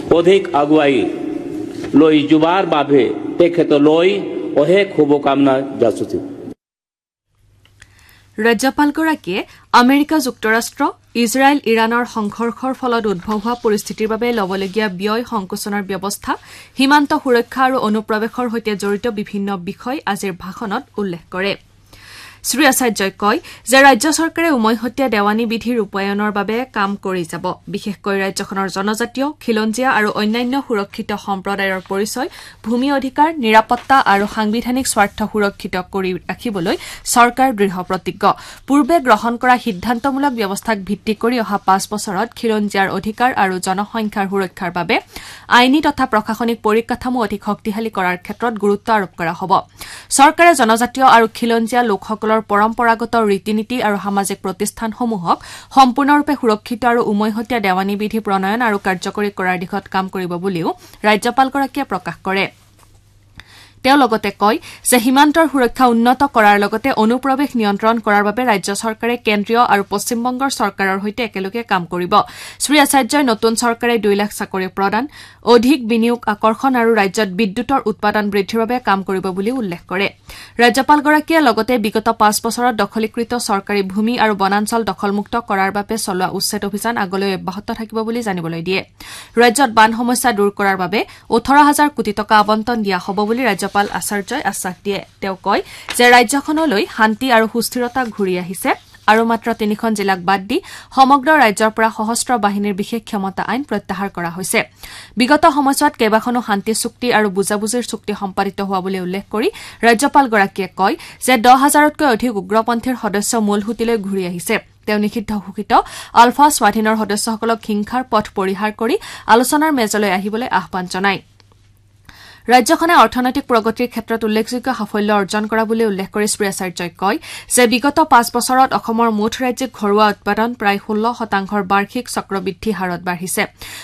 অধিক আগুৱাই লৈ যোৱাৰ বাবে তেখেতলৈ অশেষ শুভকামনা যাচিছোঁ। ৰাজ্যপালগৰাকীয়ে আমেৰিকা যুক্তৰাষ্ট্ৰ ইজৰাইল ইৰাণৰ সংঘৰ্ষৰ ফলত উদ্ভৱ হোৱা পৰিস্থিতিৰ বাবে ল'বলগীয়া ব্যয় সংকোচনৰ ব্যৱস্থা সীমান্ত সুৰক্ষা আৰু অনুপ্ৰৱেশৰ সৈতে জড়িত বিভিন্ন বিষয় আজিৰ ভাষণত উল্লেখ কৰে। শ্ৰী আচাৰ্যই কয় যে ৰাজ্য চৰকাৰে উমৈহতীয়া দেৱানী বিধি ৰূপায়ণৰ বাবে কাম কৰি যাব। বিশেষকৈ ৰাজ্যখনৰ জনজাতীয় খিলঞ্জীয়া আৰু অন্যান্য সুৰক্ষিত সম্প্ৰদায়ৰ পৰিচয় ভূমি অধিকাৰ নিৰাপত্তা আৰু সাংবিধানিক স্বাৰ্থ সুৰক্ষিত কৰি ৰাখিবলৈ চৰকাৰ দৃঢ় প্ৰতিজ্ঞ। পূৰ্বে গ্ৰহণ কৰা সিদ্ধান্তমূলক ব্যৱস্থাক ভিত্তি কৰি অহা 5 বছৰত খিলঞ্জীয়াৰ অধিকাৰ আৰু জনসংখ্যাৰ সুৰক্ষাৰ বাবে আইনী তথা প্ৰশাসনিক পৰিকাঠামো অধিক শক্তিশালী কৰাৰ ক্ষেত্ৰত গুৰুত্ব আৰোপ কৰা হ'ব। চৰকাৰে জনজাতীয় আৰু খিলঞ্জীয়া লোকসকলৰ পৰম্পৰাগত ৰীতি নীতি আৰু সামাজিক প্ৰতিষ্ঠানসমূহক সম্পূৰ্ণৰূপে সুৰক্ষিত আৰু উমৈহতীয়া দেৱানী বিধি প্ৰণয়ন আৰু কাৰ্যকৰী কৰাৰ দিশত কাম কৰিব বুলিও ৰাজ্যপালগৰাকীয়ে প্ৰকাশ কৰে। তেওঁ লগতে কয় যে সীমান্তৰ সুৰক্ষা উন্নত কৰাৰ লগতে অনুপ্ৰৱেশ নিয়ন্ত্ৰণ কৰাৰ বাবে ৰাজ্য চৰকাৰে কেন্দ্ৰীয় আৰু পশ্চিমবংগৰ চৰকাৰৰ সৈতে একেলগে কাম কৰিব। শ্ৰী আচাৰ্যই নতুন চৰকাৰে 2 লাখ চাকৰি প্ৰদান অধিক বিনিয়োগ আকৰ্ষণ আৰু ৰাজ্যত বিদ্যুতৰ উৎপাদন বৃদ্ধিৰ বাবে কাম কৰিব বুলি উল্লেখ কৰে। ৰাজ্যপালগৰাকীয়ে লগতে বিগত 5 বছৰত দখলীকৃত চৰকাৰী ভূমি আৰু বনাঞ্চল দখলমুক্ত কৰাৰ বাবে চলোৱা উচ্ছেদ অভিযান আগলৈ অব্যাহত থাকিব বুলি জানিবলৈ দিয়ে। ৰাজ্যত বান সমস্যা দূৰ কৰাৰ বাবে 18,000 কোটি টকা আবণ্টন দিয়া হ'ব বুলি ৰাজ্যপাল আচাৰ্যই আশ্বাস দিয়ে। তেওঁ কয় যে ৰাজ্যখনলৈ শান্তি আৰু সুস্থিৰতা ঘূৰি আহিছে আৰু মাত্ৰ 3খন জিলাক বাদ দি সমগ্ৰ ৰাজ্যৰ পৰা সশস্ত্ৰ বাহিনীৰ বিশেষ ক্ষমতা আইন প্ৰত্যাহাৰ কৰা হৈছে। বিগত সময়ছোৱাত কেইবাখনো শান্তি চুক্তি আৰু বুজাবুজিৰ চুক্তি সম্পাদিত হোৱা বুলি উল্লেখ কৰি ৰাজ্যপালগৰাকীয়ে কয় যে 10,000তকৈ অধিক উগ্ৰপন্থীৰ সদস্য মূলসুঁতিলৈ ঘূৰি আহিছে। তেওঁ নিষিদ্ধ ঘোষিত আলফা স্বাধীনৰ সদস্যসকলক হিংসাৰ পথ পৰিহাৰ কৰি আলোচনাৰ মেজলৈ আহিবলৈ আহ্বান জনায়। ৰাজ্যখনে অৰ্থনৈতিক প্ৰগতিৰ ক্ষেত্ৰত উল্লেখযোগ্য সাফল্য অৰ্জন কৰা বুলি উল্লেখ কৰি শ্ৰী আচাৰ্যই কয় যে বিগত 5 বছৰত অসমৰ মুঠ ৰাজ্যিক ঘৰুৱা উৎপাদন প্ৰায় 16% বাৰ্ষিক চক্ৰবৃদ্ধি হাৰত বাঢ়িছে।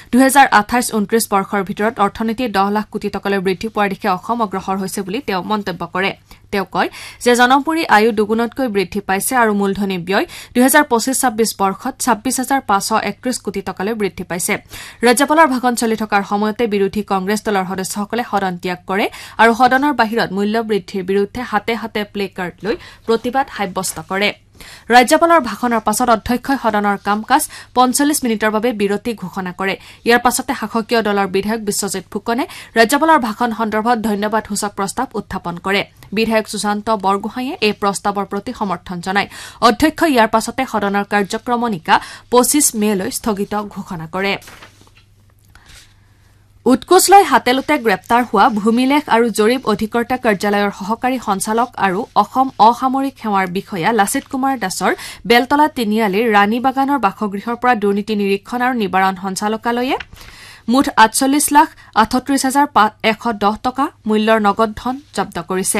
2028-29 বৰ্ষৰ ভিতৰত অৰ্থনীতি 10 লাখ কোটি টকালৈ বৃদ্ধি পোৱাৰ দিশে অসম অগ্ৰসৰ হৈছে বুলি তেওঁ মন্তব্য কৰে। তেওঁ কয় যে জনমুৰি আয়ু দুগুণতকৈ বৃদ্ধি পাইছে আৰু মূলধনী ব্যয় 2025-26 বৰ্ষত 26,531 কোটি টকালৈ বৃদ্ধি পাইছে। ৰাজ্যপালৰ ভাষণ চলি থকাৰ সময়তে বিৰোধী কংগ্ৰেছ দলৰ সদস্যসকলে সদন ত্যাগ কৰে আৰু সদনৰ বাহিৰত মূল্য বৃদ্ধিৰ বিৰুদ্ধে হাতে হাতে প্লে কাৰ্ড লৈ প্ৰতিবাদ সাব্যস্ত কৰে। ৰাজ্যপালৰ ভাষণৰ পাছত অধ্যক্ষই সদনৰ কাম কাজ 45 মিনিটৰ বাবে বিৰতি ঘোষণা কৰে। ইয়াৰ পাছতে শাসকীয় দলৰ বিধায়ক বিশ্বজিৎ ফুকনে ৰাজ্যপালৰ ভাষণ সন্দৰ্ভত ধন্যবাদসূচক প্ৰস্তাৱ উত্থাপন কৰে। বিধায়ক সুশান্ত বৰগোহাঁইয়ে এই প্ৰস্তাৱৰ প্ৰতি সমৰ্থন জনায়। অধ্যক্ষই ইয়াৰ পাছতে সদনৰ কাৰ্যক্ৰমণিকা 25 মেলৈ স্থগিত ঘোষণা কৰে। উৎকোচ লৈ হাতেলোতে গ্ৰেপ্তাৰ হোৱা ভূমিলেখ আৰু জৰীপ অধিকৰ্তা কাৰ্যালয়ৰ সহকাৰী সঞ্চালক আৰু অসম অসামৰিক সেৱাৰ বিষয়া লাচিত কুমাৰ দাসৰ বেলতলা তিনিআলিৰ ৰাণী বাগানৰ বাসগৃহৰ পৰা দুৰ্নীতি নিৰীক্ষণ আৰু নিবাৰণ সঞ্চালকালয়ে মুঠ 48,38,110 টকা মূল্যৰ নগদ ধন জব্দ কৰিছে।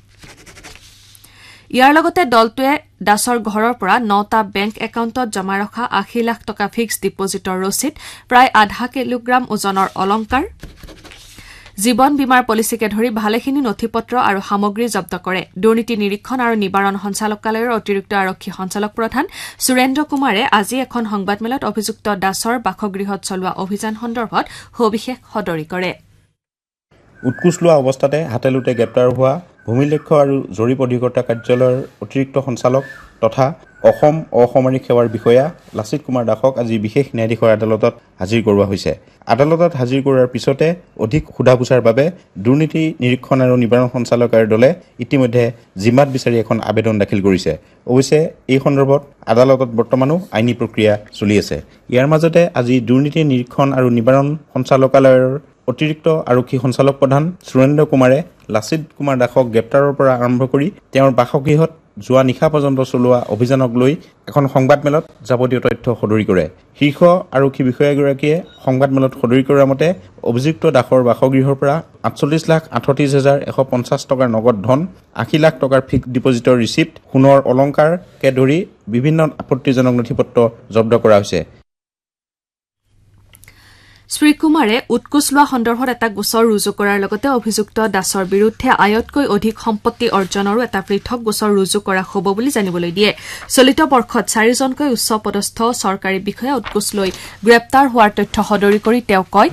ইয়াৰ লগতে দলটোৱে দাসৰ ঘৰৰ পৰা 9টা বেংক একাউণ্টত জমা ৰখা 80 লাখ টকা ফিক্সড ডিপজিটৰ ৰচিদ, প্ৰায় আধা কিলোগ্ৰাম ওজনৰ অলংকাৰ, জীৱন বীমাৰ পলিচিকে ধৰি ভালেখিনি নথিপত্ৰ আৰু সামগ্ৰী জব্দ কৰে। দুৰ্নীতি নিৰীক্ষণ আৰু নিবাৰণ সঞ্চালকালয়ৰ অতিৰিক্ত আৰক্ষী সঞ্চালক প্ৰধান সুৰেন্দ্ৰ কুমাৰে আজি এখন সংবাদমেলত অভিযুক্ত দাসৰ বাসগৃহত চলোৱা অভিযান সন্দৰ্ভত সবিশেষ সদৰি কৰে। উৎকোচ লোৱা অৱস্থাতে হাতেলোতে গ্ৰেপ্তাৰ হোৱা ভূমিলেখ আৰু জৰীপ অধিকৰ্তা কাৰ্যালয়ৰ অতিৰিক্ত সঞ্চালক তথা অসম অসামৰিক সেৱাৰ বিষয়া লাচিত কুমাৰ দাসক আজি বিশেষ ন্যায়াধীশৰ আদালতত হাজিৰ কৰোৱা হৈছে। আদালতত হাজিৰ কৰাৰ পিছতে অধিক সোধা পোছাৰ বাবে দুৰ্নীতি নিৰীক্ষণ আৰু নিবাৰণ সঞ্চালকালয়ৰ দলে ইতিমধ্যে জিম্মাত বিচাৰি এখন আবেদন দাখিল কৰিছে। অৱশ্যে এই সন্দৰ্ভত আদালতত বৰ্তমানো আইনী প্ৰক্ৰিয়া চলি আছে। ইয়াৰ মাজতে আজি দুৰ্নীতি নিৰীক্ষণ আৰু নিবাৰণ সঞ্চালকালয়ৰ অতিৰিক্ত আৰক্ষী সঞ্চালক প্ৰধান সুৰেন্দ্ৰ কুমাৰে লাচিত কুমাৰ দাসক গ্ৰেপ্তাৰৰ পৰা আৰম্ভ কৰি তেওঁৰ বাসগৃহত যোৱা নিশা পৰ্যন্ত চলোৱা অভিযানক লৈ এখন সংবাদমেলত যাৱতীয় তথ্য সদৰি কৰে। শীৰ্ষ আৰক্ষী বিষয়াগৰাকীয়ে সংবাদমেলত সদৰি কৰাৰ মতে অভিযুক্ত দাসৰ বাসগৃহৰ পৰা 48,38,150 টকাৰ নগদ ধন, 80 লাখ টকাৰ ফিক্সড ডিপজিটৰ ৰিচিপ্ট, সোণৰ অলংকাৰকে ধৰি বিভিন্ন আপত্তিজনক নথিপত্ৰ জব্দ কৰা হৈছে। শ্ৰীকুমাৰে উৎকোচ লোৱা সন্দৰ্ভত এটা গোচৰ ৰুজু কৰাৰ লগতে অভিযুক্ত দাসৰ বিৰুদ্ধে আয়তকৈ অধিক সম্পত্তি অৰ্জনৰো এটা পৃথক গোচৰ ৰুজু কৰা হ'ব বুলি জানিবলৈ দিয়ে। চলিত বৰ্ষত 4জনকৈ উচ্চ পদস্থ চৰকাৰী বিষয়া উৎকোচ লৈ গ্ৰেপ্তাৰ হোৱাৰ তথ্য সদৰি কৰি তেওঁ কয়